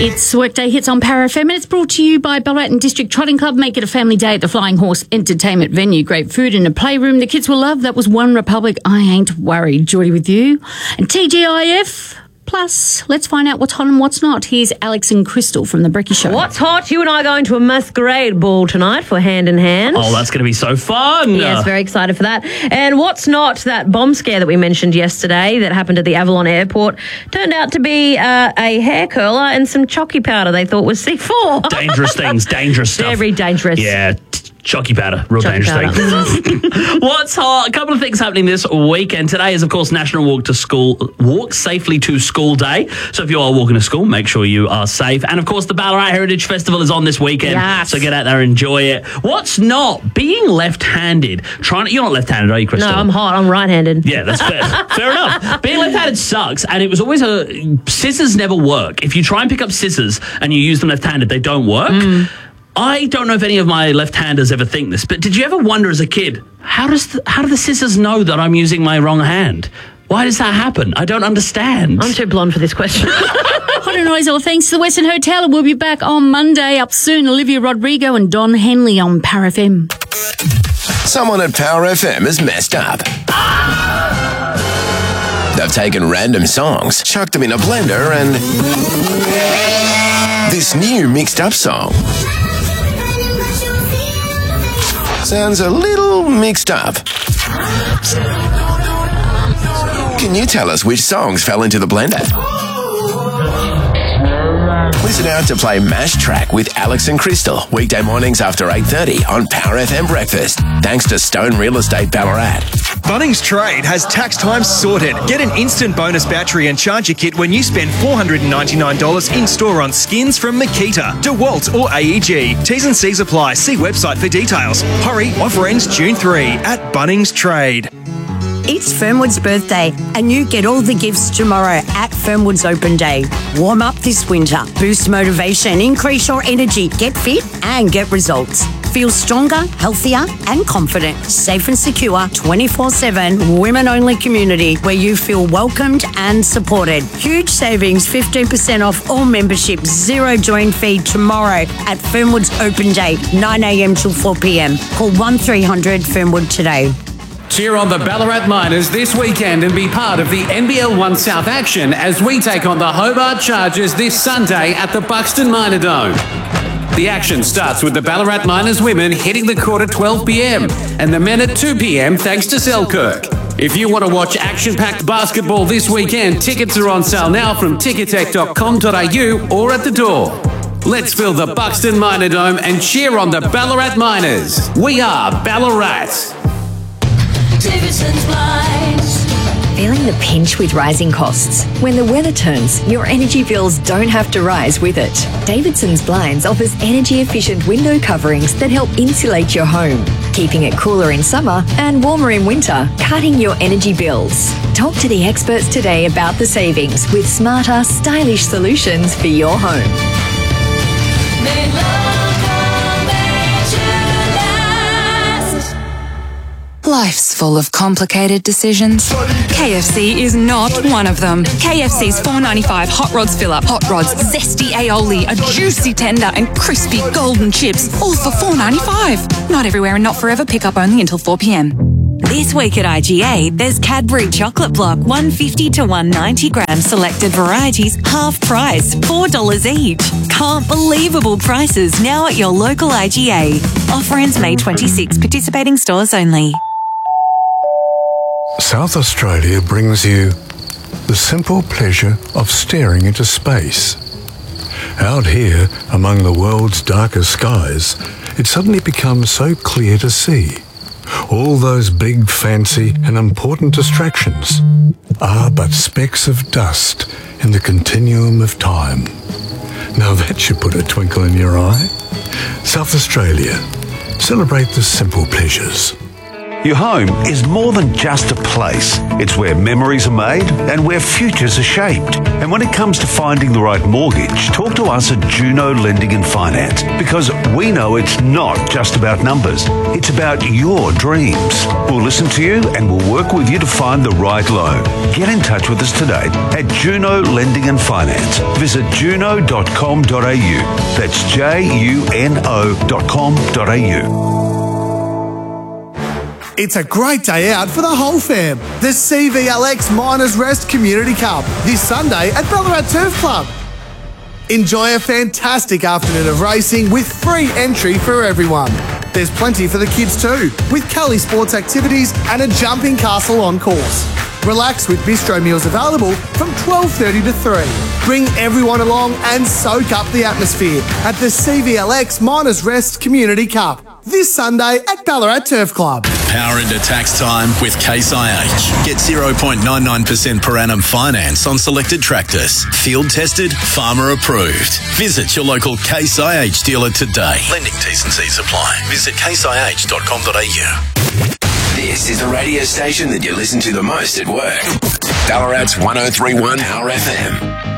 It's Workday Hits on Power FM, and it's brought to you by Ballarat and District Trotting Club. Make it a family day at the Flying Horse Entertainment Venue. Great food and a playroom the kids will love. That was One Republic. I ain't worried. Geordie with you. And TGIF. Plus, let's find out what's hot and what's not. Here's Alex and Crystal from The Brekkie Show. What's hot? You and I are going to a masquerade ball tonight for Hand in Hand. Oh, that's going to be so fun. Yes, very excited for that. And what's not? That bomb scare that we mentioned yesterday that happened at the Avalon Airport turned out to be a hair curler and some chalky powder they thought was C4. Dangerous things, dangerous stuff. Very dangerous. Yeah, chalky powder, real Chalky dangerous thing. What's hot? A couple of things happening this weekend. Today is, of course, National Walk Safely to School Day. So if you are walking to school, make sure you are safe. And, of course, the Ballarat Heritage Festival is on this weekend. Yes. So get out there and enjoy it. What's not? Being left-handed. You're not left-handed, are you, Crystal? No, I'm hot. I'm right-handed. Yeah, that's fair. Fair enough. Being left-handed sucks, and it was always scissors never work. If you try and pick up scissors and you use them left-handed, they don't work. I don't know if any of my left-handers ever think this, but did you ever wonder as a kid, how do the scissors know that I'm using my wrong hand? Why does that happen? I don't understand. I'm too blonde for this question. Hot and noise, all thanks to the Western Hotel. And we'll be back on Monday. Up soon, Olivia Rodrigo and Don Henley on Power FM. Someone at Power FM has messed up. They've taken random songs, chucked them in a blender, and this new mixed up song sounds a little mixed up. Can you tell us which songs fell into the blender? Listen out to play Mash Track with Alex and Crystal, weekday mornings after 8:30 on Power FM Breakfast. Thanks to Stone Real Estate Ballarat. Bunnings Trade has tax time sorted. Get an instant bonus battery and charger kit when you spend $499 in-store on skins from Makita, DeWalt or AEG. T's and C's apply. See website for details. Hurry, offer ends June 3 at Bunnings Trade. It's Fernwood's birthday, and you get all the gifts tomorrow at Fernwood's Open Day. Warm up this winter, boost motivation, increase your energy, get fit and get results. Feel stronger, healthier and confident. Safe and secure, 24/7, women-only community where you feel welcomed and supported. Huge savings, 15% off all memberships, zero join fee tomorrow at Fernwood's Open Day, 9 a.m. till 4 p.m. Call 1300 Fernwood today. Cheer on the Ballarat Miners this weekend and be part of the NBL 1 South action as we take on the Hobart Chargers this Sunday at the Buxton Miner Dome. The action starts with the Ballarat Miners women hitting the court at 12 p.m. and the men at 2 p.m. thanks to Selkirk. If you want to watch action-packed basketball this weekend, tickets are on sale now from ticketek.com.au or at the door. Let's fill the Buxton Miner Dome and cheer on the Ballarat Miners. We are Ballarat. Davidson's Blinds. Feeling the pinch with rising costs? When the weather turns, your energy bills don't have to rise with it. Davidson's Blinds offers energy-efficient window coverings that help insulate your home, keeping it cooler in summer and warmer in winter, cutting your energy bills. Talk to the experts today about the savings with smarter, stylish solutions for your home. Life's full of complicated decisions. KFC is not one of them. KFC's $4.95 Hot Rods Fill-Up, Hot Rods, zesty aioli, a juicy tender and crispy golden chips, all for $4.95. Not everywhere and not forever. Pick up only until 4 p.m. This week at IGA, there's Cadbury Chocolate Block, 150 to 190 grams, selected varieties, half price, $4 each. Can't believable prices now at your local IGA. Offer ends May 26, participating stores only. South Australia brings you the simple pleasure of staring into space. Out here, among the world's darkest skies, it suddenly becomes so clear to see. All those big, fancy and important distractions are but specks of dust in the continuum of time. Now that should put a twinkle in your eye. South Australia. Celebrate the simple pleasures. Your home is more than just a place. It's where memories are made and where futures are shaped. And when it comes to finding the right mortgage, talk to us at Juno Lending and Finance, because we know it's not just about numbers. It's about your dreams. We'll listen to you and we'll work with you to find the right loan. Get in touch with us today at Juno Lending and Finance. Visit juno.com.au. That's juno.com.au. It's a great day out for the whole fam. The CVLX Miners Rest Community Cup this Sunday at Ballarat Turf Club. Enjoy a fantastic afternoon of racing with free entry for everyone. There's plenty for the kids too, with Cully sports activities and a jumping castle on course. Relax with bistro meals available from 12:30 to 3. Bring everyone along and soak up the atmosphere at the CVLX Miners Rest Community Cup this Sunday at Ballarat Turf Club. Power into tax time with Case IH. Get 0.99% per annum finance on selected tractors. Field tested, farmer approved. Visit your local Case IH dealer today. Lending T's and C's apply. Visit caseih.com.au. This is the radio station that you listen to the most at work. Ballarat's 103.1 Power FM.